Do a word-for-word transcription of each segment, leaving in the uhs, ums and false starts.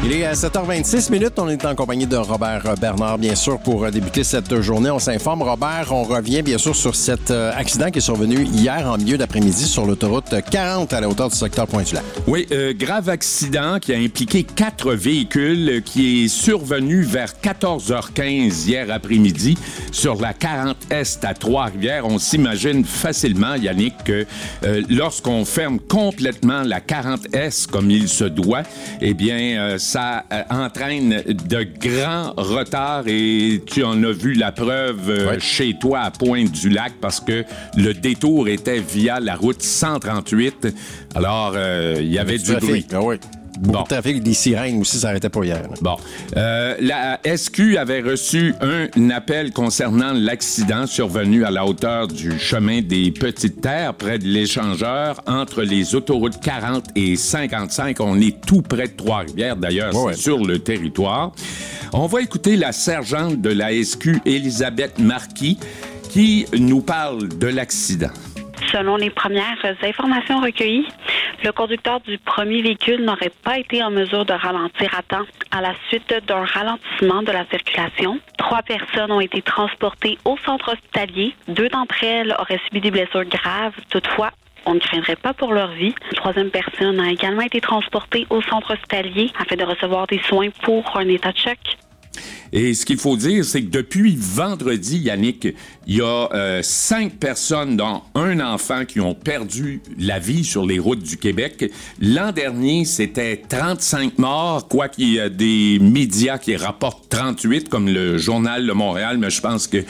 Il est à sept heures vingt-six minutes. On est en compagnie de Robert Bernard, bien sûr, pour débuter cette journée. On s'informe, Robert, on revient bien sûr sur cet euh, accident qui est survenu hier en milieu d'après-midi sur l'autoroute quarante à la hauteur du secteur Pointe-du-Lac. Oui, euh, grave accident qui a impliqué quatre véhicules qui est survenu vers quatorze heures quinze hier après-midi sur la quarante Est à Trois-Rivières. On s'imagine facilement, Yannick, que euh, lorsqu'on ferme complètement la quarante Est comme il se doit, eh bien, euh, ça euh, entraîne de grands retards et tu en as vu la preuve euh, oui. chez toi à Pointe-du-Lac parce que le détour était via la route cent trente-huit. Alors, euh, il y avait du trafic, bruit. Ah oui. Beaucoup Bon. de trafic, des sirènes aussi, ça n'arrêtait pas hier. Là. Bon. Euh, la S Q avait reçu un appel concernant l'accident survenu à la hauteur du chemin des Petites Terres, près de l'échangeur, entre les autoroutes quarante et cinquante-cinq. On est tout près de Trois-Rivières, d'ailleurs, ouais, c'est ouais. sur le territoire. On va écouter la sergente de la S Q, Elisabeth Marquis, qui nous parle de l'accident. Selon les premières informations recueillies, le conducteur du premier véhicule n'aurait pas été en mesure de ralentir à temps à la suite d'un ralentissement de la circulation. Trois personnes ont été transportées au centre hospitalier. Deux d'entre elles auraient subi des blessures graves. Toutefois, on ne craindrait pas pour leur vie. Une troisième personne a également été transportée au centre hospitalier afin de recevoir des soins pour un état de choc. Et ce qu'il faut dire, c'est que depuis vendredi, Yannick, il y a euh, cinq personnes, dont un enfant, qui ont perdu la vie sur les routes du Québec. L'an dernier, c'était trente-cinq morts, quoi qu'il y a des médias qui rapportent trente-huit, comme le Journal de Montréal, mais je pense que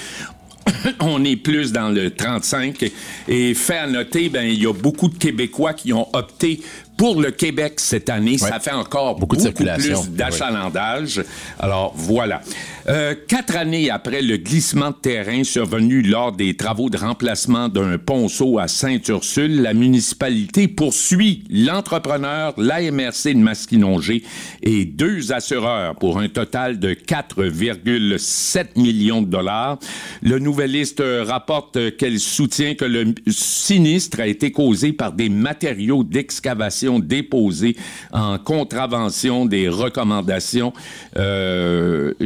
on est plus dans le trente-cinq. Et fait à noter, ben il y a beaucoup de Québécois qui ont opté pour le Québec cette année. Ouais. Ça fait encore beaucoup, beaucoup de circulation. Plus d'achalandage. Oui. Alors, voilà. Euh, quatre années après le glissement de terrain survenu lors des travaux de remplacement d'un ponceau à Sainte-Ursule, la municipalité poursuit l'entrepreneur, l'A M R C de Masquinongé et deux assureurs pour un total de quatre virgule sept millions de dollars. Le Nouvelliste rapporte qu'elle soutient que le sinistre a été causé par des matériaux d'excavation déposés en contravention des recommandations euh,